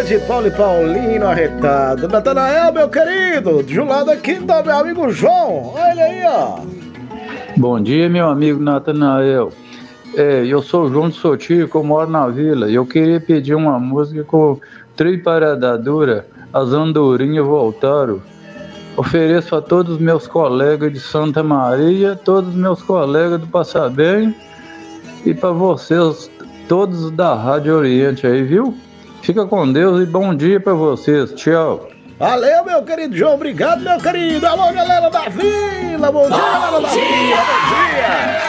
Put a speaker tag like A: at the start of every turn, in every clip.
A: de Paulo e Paulino arretado. Natanael, meu querido, de um lado aqui do meu amigo João. Olha aí, ó.
B: Bom dia, meu amigo Natanael. Eu sou o João de Sotico, eu moro na vila. E eu queria pedir uma música com Trio Parada Dura, As Andorinhas Voltaram. Ofereço a todos os meus colegas de Santa Maria, todos os meus colegas do Passa Bem e para vocês, todos da Rádio Oriente aí, viu? Fica com Deus e bom dia para vocês. Tchau.
A: Valeu, meu querido João. Obrigado, meu querido. Alô, galera da vila. Bom dia, galera da vila. Bom dia.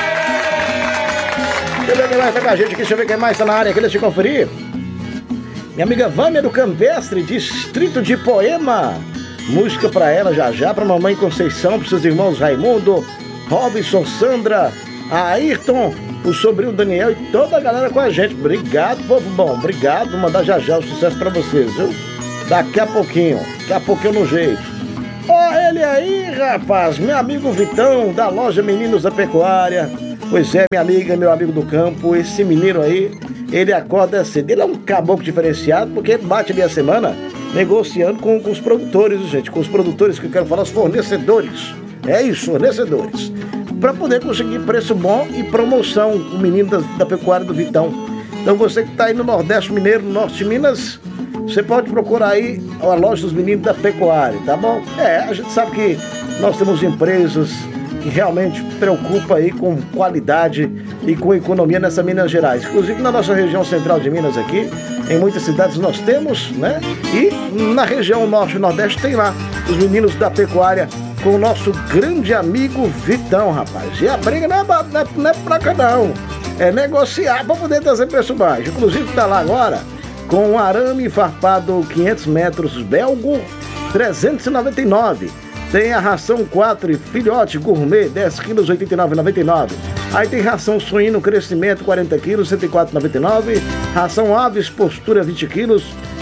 A: Deixa eu ver quem mais tá com a gente aqui. Deixa eu ver quem mais tá na área aqui. Deixa eu conferir. Minha amiga Vânia do Campestre, distrito de Poema. Música pra ela já, pra mamãe Conceição, pros seus irmãos Raimundo, Robson, Sandra, Ayrton, o sobrinho Daniel e toda a galera com a gente. Obrigado, povo bom. Obrigado. Vou mandar já o sucesso pra vocês, viu? Daqui a pouquinho no jeito. Ó, ele aí, rapaz, meu amigo Vitão, da loja Meninos da Pecuária. Pois é, minha amiga, meu amigo do campo, esse menino aí, ele acorda cedo. Ele é um caboclo diferenciado, porque ele bate ali a semana negociando com os produtores, gente. Com os produtores que eu quero falar, os fornecedores. É isso, fornecedores. Para poder conseguir preço bom e promoção, o menino da pecuária do Vitão. Então você que está aí no Nordeste Mineiro, no Norte de Minas, você pode procurar aí a loja dos meninos da pecuária, tá bom? A gente sabe que nós temos empresas que realmente preocupam aí com qualidade e com economia nessa Minas Gerais. Inclusive na nossa região central de Minas aqui, em muitas cidades nós temos, né? E na região Norte e Nordeste tem lá os meninos da pecuária com o nosso grande amigo Vitão, rapaz. E a briga não é fraca não, é negociar para poder trazer preço baixo. Inclusive tá lá agora com um arame farpado 500 metros belgo, 399. Tem a ração 4 filhote gourmet, 10 quilos, 89,99. Aí tem ração suíno crescimento, 40 quilos, 104,99. Ração aves postura, 20 quilos,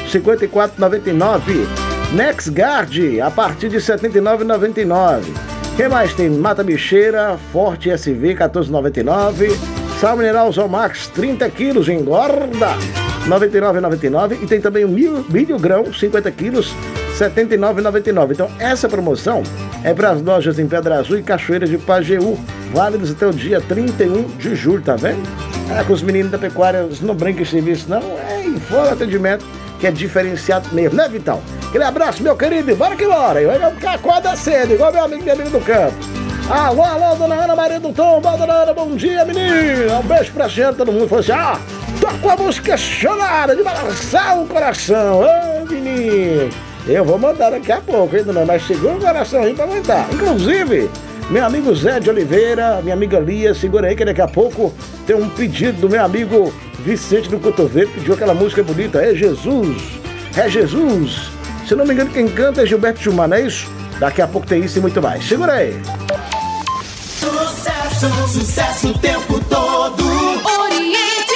A: 54,99. NexGuard, a partir de 79,99. Quem mais tem? Mata Bicheira, Forte SV, 14,99. Sal mineral Zomax, 30 quilos, engorda, 99,99. E tem também o milho grão, 50 quilos, 79,99. Então essa promoção é para as lojas em Pedra Azul e Cachoeira de Pajeú, válidos até o dia 31 de julho, tá vendo? Com os meninos da pecuária, eles não brincam em serviço não, em fora atendimento, que é diferenciado mesmo, né, Vitão? Aquele abraço, meu querido, e bora que bora. Eu vou ficar acorda cedo, igual meu amigo do campo. Alô, dona Ana Maria do Tom, dona Ana, bom dia, menina. Um beijo pra gente, todo mundo falou assim, toca a música chorada de balançar o coração. Ô, menino, eu vou mandar daqui a pouco, hein, dona Ana, mas segura o coração aí pra aguentar. Inclusive, meu amigo Zé de Oliveira, minha amiga Lia, segura aí que daqui a pouco tem um pedido do meu amigo Vicente do Cotovelo, pediu aquela música bonita, É Jesus. Se não me engano, quem canta é Gilberto Gilmar, não é isso? Daqui a pouco tem isso e muito mais. Segura aí.
C: Sucesso o tempo todo. Oriente.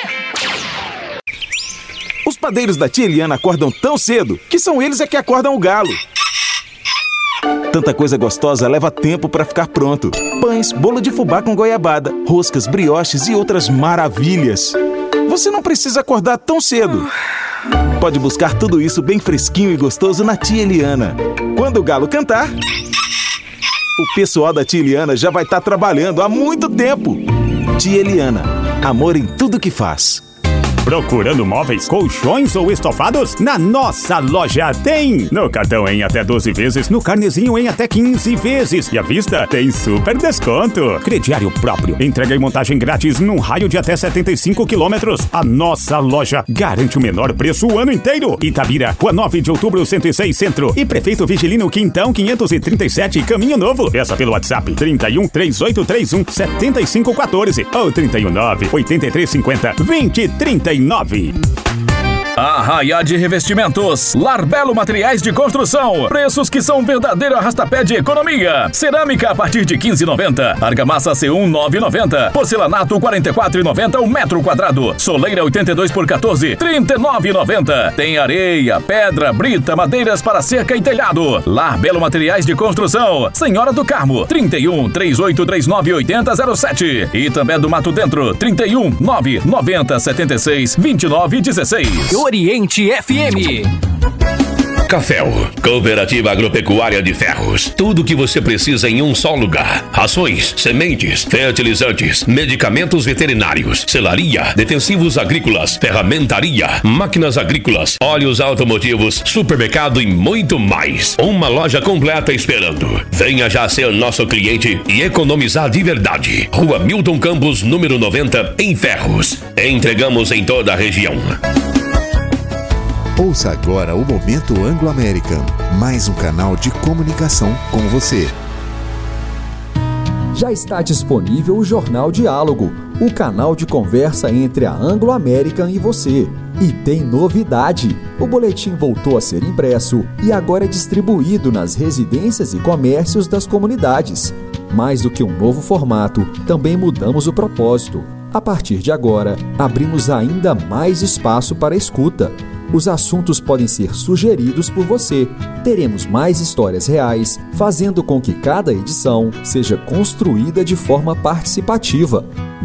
D: Os padeiros da tia Eliana acordam tão cedo que são eles que acordam o galo. Tanta coisa gostosa leva tempo para ficar pronto. Pães, bolo de fubá com goiabada, roscas, brioches e outras maravilhas. Você não precisa acordar tão cedo. Pode buscar tudo isso bem fresquinho e gostoso na tia Eliana. Quando o galo cantar, o pessoal da tia Eliana já vai estar trabalhando há muito tempo. Tia Eliana, amor em tudo que faz.
E: Procurando móveis, colchões ou estofados? Na nossa loja tem! No cartão em até 12 vezes, no carnezinho em até 15 vezes. E à vista tem super desconto. Crediário próprio. Entrega e montagem grátis num raio de até 75 quilômetros. A nossa loja garante o menor preço o ano inteiro. Itabira, Rua 9 de Outubro, 106 Centro. E Prefeito Vigilino Quintão, 537, Caminho Novo. Peça pelo WhatsApp 31 3831 7514 ou 319 8350 2039.
F: Arraiá de Revestimentos, Larbelo Materiais de Construção, preços que são verdadeiro arrastapé de economia. Cerâmica a partir de 15,90, argamassa C1 9,90, porcelanato 44,90 o metro quadrado, soleira 82 por 14, 39,90. Tem areia, pedra, brita, madeiras para cerca e telhado. Larbelo Materiais de Construção, Senhora do Carmo, 31 3839 8007 e também do Mato Dentro, 31 990 76 29 16.
G: Oriente FM.
H: Caféu, Cooperativa Agropecuária de Ferros. Tudo o que você precisa em um só lugar. Rações, sementes, fertilizantes, medicamentos veterinários, selaria, defensivos agrícolas, ferramentaria, máquinas agrícolas, óleos automotivos, supermercado e muito mais. Uma loja completa esperando. Venha já ser nosso cliente e economizar de verdade. Rua Milton Campos, número 90, em Ferros. Entregamos em toda a região.
I: Ouça agora o Momento Anglo-American, mais um canal de comunicação com você.
J: Já está disponível o Jornal Diálogo, o canal de conversa entre a Anglo-American e você. E tem novidade! O boletim voltou a ser impresso e agora é distribuído nas residências e comércios das comunidades. Mais do que um novo formato, também mudamos o propósito. A partir de agora, abrimos ainda mais espaço para a escuta. Os assuntos podem ser sugeridos por você. Teremos mais histórias reais, fazendo com que cada edição seja construída de forma participativa.